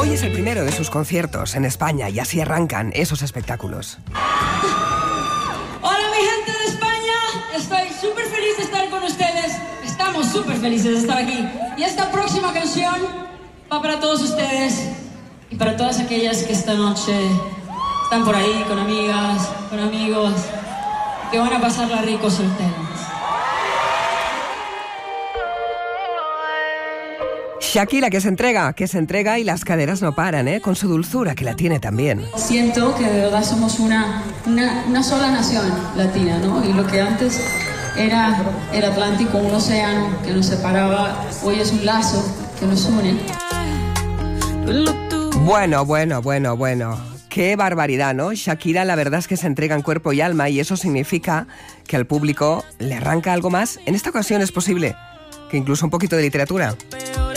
Hoy es el primero de sus conciertos en España y así arrancan esos espectáculos. Hola mi gente de España, estoy súper feliz de estar con ustedes. Estamos súper felices de estar aquí. Y esta próxima canción va para todos ustedes y para todas aquellas que esta noche están por ahí con amigas, con amigos, que van a pasarla rico solteros. Shakira que se entrega y las caderas no paran, con su dulzura que la tiene también. Siento que de verdad somos una sola nación latina, ¿no? Y lo que antes era el Atlántico, un océano que nos separaba, hoy es un lazo que nos une. Bueno. Qué barbaridad, ¿no? Shakira la verdad es que se entrega en cuerpo y alma y eso significa que al público le arranca algo más. En esta ocasión es posible que incluso un poquito de literatura.